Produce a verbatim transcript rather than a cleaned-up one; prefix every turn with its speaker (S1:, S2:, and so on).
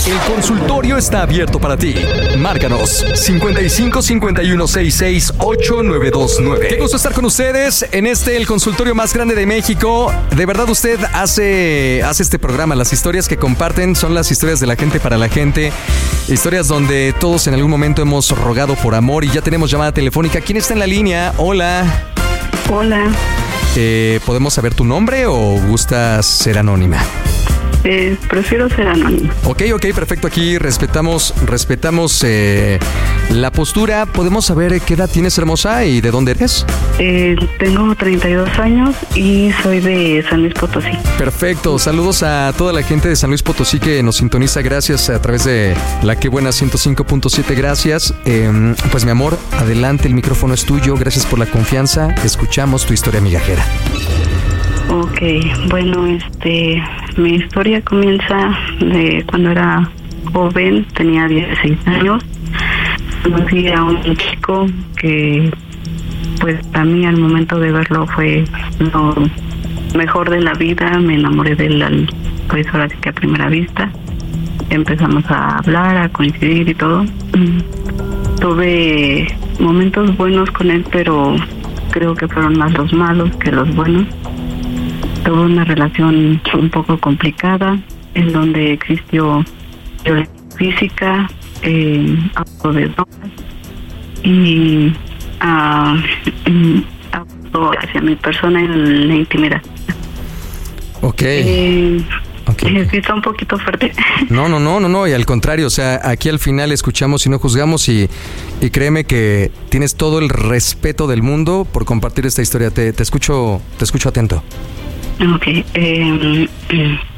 S1: El consultorio está abierto para ti. Márcanos cincuenta y cinco cincuenta y uno sesenta y seis ocho nueve dos nueve. Qué gusto estar con ustedes en este, el consultorio más grande de México. De verdad usted hace, hace este programa. Las historias que comparten son las historias de la gente para la gente. Historias donde todos en algún momento hemos rogado por amor y ya tenemos llamada telefónica. ¿Quién está en la línea? Hola.
S2: Hola.
S1: Eh, ¿Podemos saber tu nombre o gustas ser anónima?
S2: Eh, prefiero ser anónima.
S1: Ok, ok, perfecto. Aquí respetamos, respetamos eh, la postura. ¿Podemos saber qué edad tienes, hermosa, y de dónde eres?
S2: Eh, tengo treinta y dos años y soy de San Luis Potosí.
S1: Perfecto. Saludos a toda la gente de San Luis Potosí que nos sintoniza. Gracias a través de la que buena ciento cinco punto siete. Gracias. Eh, pues mi amor, adelante, el micrófono es tuyo. Gracias por la confianza. Escuchamos tu historia migajera.
S2: Ok, bueno, este, mi historia comienza de cuando era joven, tenía dieciséis años. Conocí a un chico que, pues, a mí al momento de verlo fue lo mejor de la vida. Me enamoré de él, al, pues, ahora sí que a primera vista. Empezamos a hablar, a coincidir y todo. Tuve momentos buenos con él, pero creo que fueron más los malos que los buenos. Tuve una relación un poco complicada en donde existió violencia física, eh, abuso de drogas y uh, abuso hacia mi persona en la intimidad.
S1: Ok.
S2: Eh,
S1: Okay, okay.
S2: Sí, está un poquito fuerte.
S1: No, no, no, no, no, y al contrario, o sea, aquí al final escuchamos y no juzgamos y, y créeme que tienes todo el respeto del mundo por compartir esta historia. Te, te escucho, te escucho atento.
S2: Ok, eh,